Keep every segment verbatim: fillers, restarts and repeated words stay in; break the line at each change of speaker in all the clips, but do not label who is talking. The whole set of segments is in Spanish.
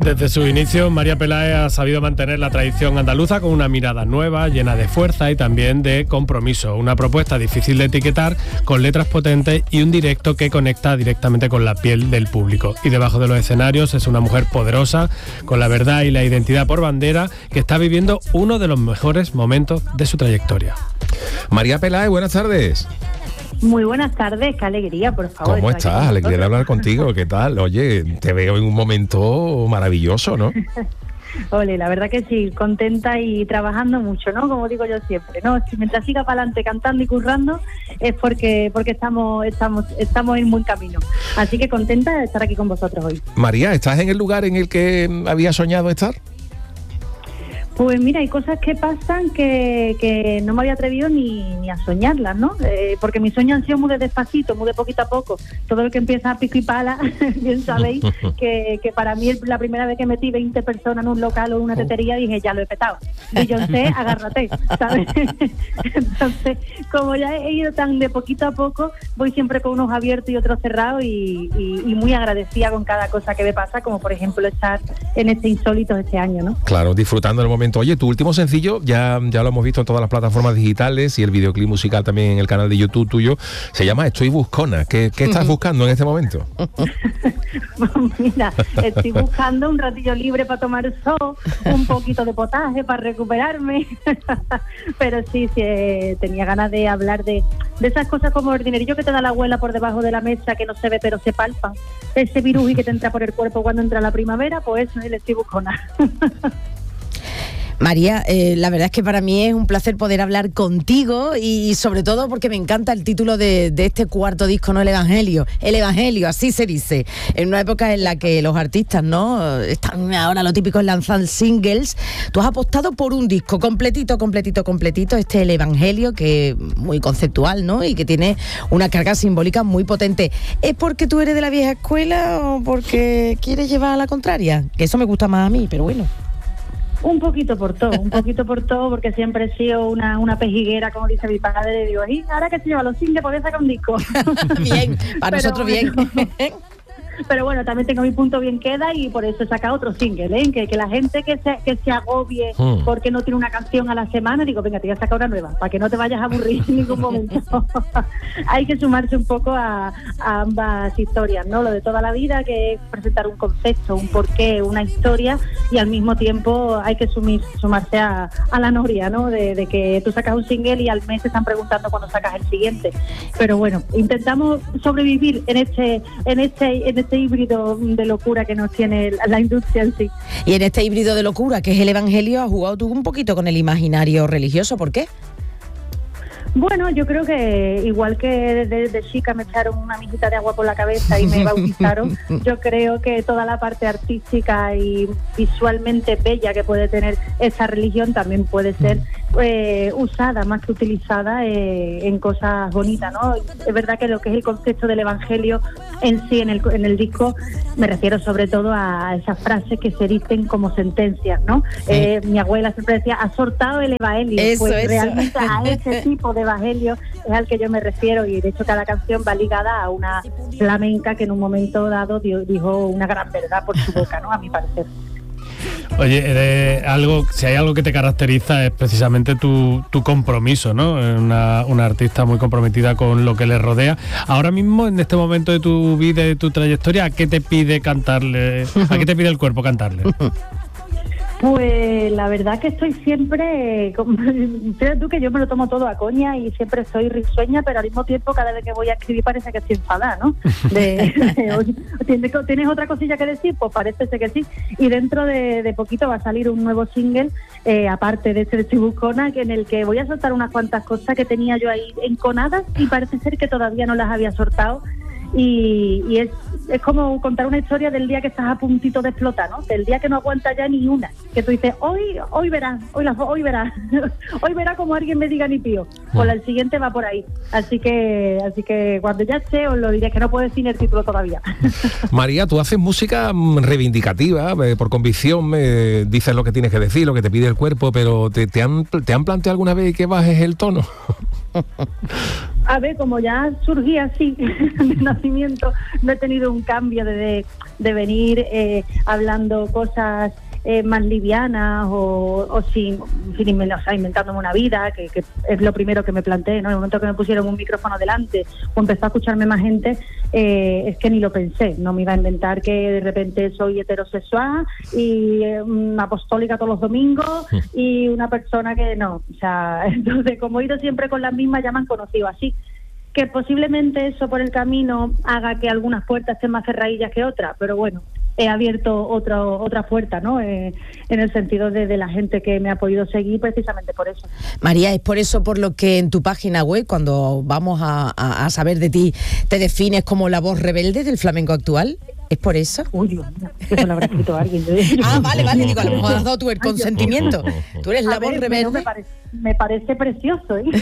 Desde su inicio, María Peláez ha sabido mantener la tradición andaluza con una mirada nueva, llena de fuerza y también de compromiso. Una propuesta difícil de etiquetar, con letras potentes y un directo que conecta directamente con la piel del público. Y debajo de los escenarios es una mujer poderosa, con la verdad y la identidad por bandera, que está viviendo uno de los mejores momentos de su trayectoria.
María Peláez, buenas tardes.
Muy buenas tardes, qué alegría, por favor.
¿Cómo estás? Alegría de hablar contigo, ¿qué tal? Oye, te veo en un momento maravilloso, ¿no?
Ole, la verdad que sí, contenta y trabajando mucho, ¿no? Como digo yo siempre, ¿no? Si mientras siga para adelante cantando y currando es porque porque estamos estamos estamos en buen camino. Así que contenta de estar aquí con vosotros hoy.
María, ¿estás en el lugar en el que habías soñado estar?
Pues mira, hay cosas que pasan que, que no me había atrevido ni, ni a soñarlas, ¿no? Eh, porque mis sueños han sido muy de despacito, muy de poquito a poco. Todo el que empieza a pico y pala, bien sabéis que, que para mí la primera vez que metí veinte personas en un local o en una tetería dije, ya lo he petado. Y yo sé, agárrate, ¿sabes? Entonces, como ya he ido tan de poquito a poco, voy siempre con unos abiertos y otros cerrados y, y, y muy agradecida con cada cosa que me pasa, como por ejemplo estar en este Insólitos este año, ¿no?
Claro, disfrutando del momento. Oye, tu último sencillo ya, ya lo hemos visto en todas las plataformas digitales y el videoclip musical también en el canal de YouTube tuyo, se llama Estoy Buscona. ¿Qué, qué estás buscando en este momento?
Pues mira, estoy buscando un ratillo libre para tomar el sol, un poquito de potaje para recuperarme, pero sí, sí eh, tenía ganas de hablar de, de esas cosas como el dinerillo que te da la abuela por debajo de la mesa, que no se ve pero se palpa, ese virus y que te entra por el cuerpo cuando entra la primavera, pues eso es el Estoy Buscona.
María, eh, la verdad es que para mí es un placer poder hablar contigo y, y sobre todo porque me encanta el título de, de este cuarto disco, ¿no? El Evangelio. El Evangelio, así se dice. En una época en la que los artistas, ¿no? Están ahora lo típico en lanzar singles. Tú has apostado por un disco completito, completito, completito. Este es El Evangelio, que es muy conceptual, ¿no? Y que tiene una carga simbólica muy potente. ¿Es porque tú eres de la vieja escuela o porque quieres llevar a la contraria? Que eso me gusta más a mí, pero bueno.
Un poquito por todo, un poquito por todo, porque siempre he sido una, una pejiguera, como dice mi padre, digo, y ahora que se lleva los singles, podés sacar un disco.
Bien, para pero nosotros bueno, bien.
Pero bueno, también tengo mi punto bien queda y por eso he sacado otro single, ¿eh? Que, que la gente que se, que se agobie mm. porque no tiene una canción a la semana, digo, venga, te voy a sacar una nueva, para que no te vayas a aburrir en ningún momento. Hay que sumarse un poco a, a ambas historias, ¿no? Lo de toda la vida, que es presentar un concepto, un porqué, una historia, y al mismo tiempo hay que sumir, sumarse a, a la noria, ¿no? De, de que tú sacas un single y al mes te están preguntando cuándo sacas el siguiente. Pero bueno, intentamos sobrevivir en este, en este, en este híbrido de locura que nos tiene la industria en sí.
Y en este híbrido de locura que es el Evangelio, has jugado tú un poquito con el imaginario religioso, ¿por qué?
Bueno, yo creo que igual que de, de chica me echaron una mijita de agua por la cabeza y me bautizaron, yo creo que toda la parte artística y visualmente bella que puede tener esa religión también puede ser eh, usada más que utilizada eh, en cosas bonitas, ¿no? Es verdad que lo que es el concepto del Evangelio en sí, en el, en el disco, me refiero sobre todo a esas frases que se dicen como sentencias, ¿no? Eh, mi abuela siempre decía, has soltado el Evangelio,
eso,
pues
eso.
realmente a ese tipo de Evangelio es al que yo me refiero, y de hecho cada canción va ligada a una flamenca que en un momento dado dio, dijo una gran verdad por su boca, ¿no? A mi parecer.
Oye, eres algo, si hay algo que te caracteriza es precisamente tu, tu compromiso, ¿no? Una, una artista muy comprometida con lo que le rodea. Ahora mismo, en este momento de tu vida y de tu trayectoria, ¿a qué te pide cantarle? ¿A qué te pide el cuerpo cantarle?
Pues la verdad que estoy siempre, fíjate tú que yo me lo tomo todo a coña y siempre soy risueña, pero al mismo tiempo cada vez que voy a escribir parece que estoy enfadada, ¿no? De, de, ¿tienes, ¿Tienes otra cosilla que decir? Pues parece que sí. Y dentro de, de poquito va a salir un nuevo single, eh, aparte de este de Estoy Buscona, que en el que voy a soltar unas cuantas cosas que tenía yo ahí enconadas y parece ser que todavía no las había soltado. Y, y es, es como contar una historia del día que estás a puntito de explotar, ¿no? Del día que no aguanta ya ni una, que tú dices, hoy hoy verás, hoy, la, hoy verás, hoy verás como alguien me diga ni pío, pues el siguiente va por ahí, así que así que cuando ya esté os lo diré, que no puedo decir el título todavía.
María, tú haces música reivindicativa, eh, por convicción, eh, dices lo que tienes que decir, lo que te pide el cuerpo, pero ¿te, te, han, te han planteado alguna vez que bajes el tono?
A ver, como ya surgí así de nacimiento, no he tenido un cambio de, de, de venir eh, hablando cosas eh, más livianas o, o sin, sin o sea, inventándome una vida, que, que es lo primero que me planteé, ¿no? En el momento que me pusieron un micrófono delante o empezó a escucharme más gente, eh, es que ni lo pensé, no me iba a inventar que de repente soy heterosexual y eh, una apostólica todos los domingos y una persona que no, o sea, entonces como he ido siempre con las mismas, ya me han conocido así. Que posiblemente eso por el camino haga que algunas puertas estén más cerradillas que otras, pero bueno, he abierto otro, otra puerta, ¿no? Eh, en el sentido de, de la gente que me ha podido seguir precisamente por eso.
María, es por eso por lo que en tu página web, cuando vamos a, a, a saber de ti, te defines como la voz rebelde del flamenco actual. ¿Es por eso?
Uy, Dios mío, eso lo habrá escrito alguien.
Ah, vale, vale, digo, a lo mejor has dado tú el consentimiento. Tú eres la a voz ver, rebelde.
Me parece, me parece precioso, ¿eh?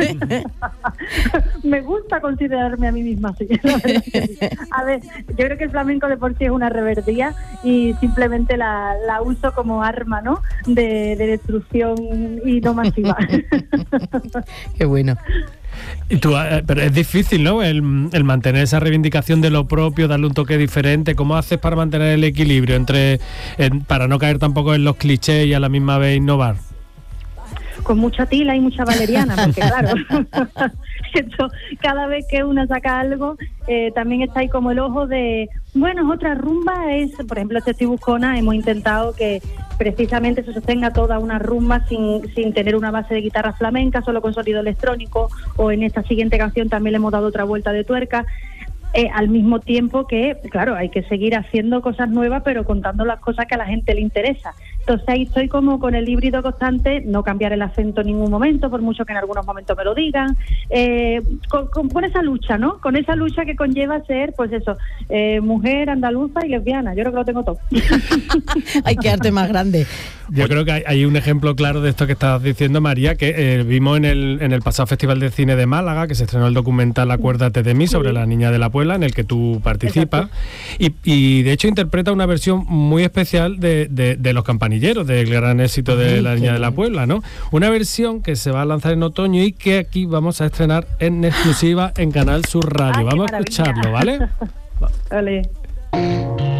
Me gusta considerarme a mí misma así. A ver, yo creo que el flamenco de por sí es una reverdía y simplemente la, la uso como arma, ¿no? De, de destrucción y no masiva.
Qué bueno.
Y tú, pero es difícil, ¿no? El, el mantener esa reivindicación de lo propio, darle un toque diferente. ¿Cómo haces para mantener el equilibrio entre, en, para no caer tampoco en los clichés y a la misma vez innovar?
Con mucha tila y mucha valeriana, porque claro, esto, cada vez que una saca algo, eh, también está ahí como el ojo de, bueno, es otra rumba, es, por ejemplo, este Estoy Buscona, hemos intentado que precisamente se sostenga toda una rumba sin, sin tener una base de guitarra flamenca, solo con sonido electrónico, o en esta siguiente canción también le hemos dado otra vuelta de tuerca. Eh, al mismo tiempo que, claro, hay que seguir haciendo cosas nuevas, pero contando las cosas que a la gente le interesa. Entonces ahí estoy como con el híbrido constante, no cambiar el acento en ningún momento, por mucho que en algunos momentos me lo digan, eh, con, con, con esa lucha, ¿no? Con esa lucha que conlleva ser, pues eso, eh, mujer, andaluza y lesbiana. Yo creo que lo tengo todo.
Hay que arte más grande.
Yo creo que hay, hay un ejemplo claro de esto que estás diciendo, María, que eh, vimos en el, en el pasado Festival de Cine de Málaga, que se estrenó el documental Acuérdate de mí, sobre la niña de la Puebla, en el que tú participas, y, y de hecho interpreta una versión muy especial de, de, de Los Campanilleros, del gran éxito de La Niña de la Puebla, ¿no? Una versión que se va a lanzar en otoño y que aquí vamos a estrenar en exclusiva en Canal Sur Radio.
Ay,
vamos a escucharlo, ¿vale?
Vale.